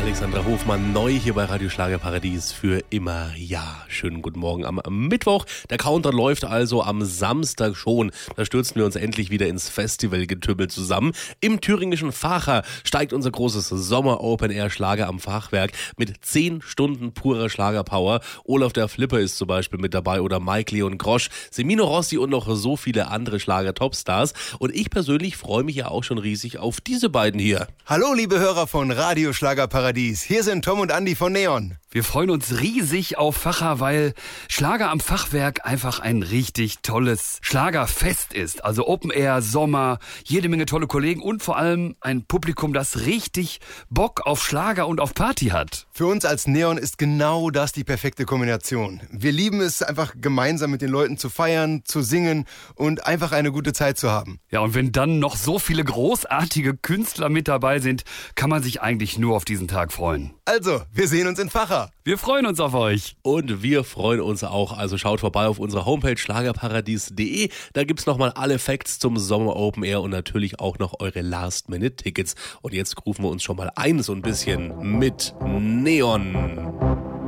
Alexandra Hofmann, neu hier bei Radio Schlagerparadies für immer. Ja, schönen guten Morgen am Mittwoch. Der Countdown läuft also am Samstag schon. Da stürzen wir uns endlich wieder ins Festivalgetümmel zusammen. Im thüringischen Vacha steigt unser großes Sommer-Open-Air-Schlager am Fachwerk mit 10 Stunden purer Schlagerpower. Olaf der Flipper ist zum Beispiel mit dabei oder Mike Leon Grosch, Semino Rossi und noch so viele andere Schlager-Topstars. Und ich persönlich freue mich ja auch schon riesig auf diese beiden hier. Hallo liebe Hörer von Radio Schlagerparadies, hier sind Tom und Andi von Neon. Wir freuen uns riesig auf Vacha, weil Schlager am Fachwerk einfach ein richtig tolles Schlagerfest ist. Also Open Air, Sommer, jede Menge tolle Kollegen und vor allem ein Publikum, das richtig Bock auf Schlager und auf Party hat. Für uns als Neon ist genau das die perfekte Kombination. Wir lieben es einfach gemeinsam mit den Leuten zu feiern, zu singen und einfach eine gute Zeit zu haben. Ja, und wenn dann noch so viele großartige Künstler mit dabei sind, kann man sich eigentlich nur auf diesen Tag freuen. Also, wir sehen uns in Vacha. Wir freuen uns auf euch. Und wir freuen uns auch. Also schaut vorbei auf unserer Homepage schlagerparadies.de. Da gibt's nochmal alle Facts zum Sommer Open Air und natürlich auch noch eure Last-Minute-Tickets. Und jetzt rufen wir uns schon mal ein, so ein bisschen mit Neon.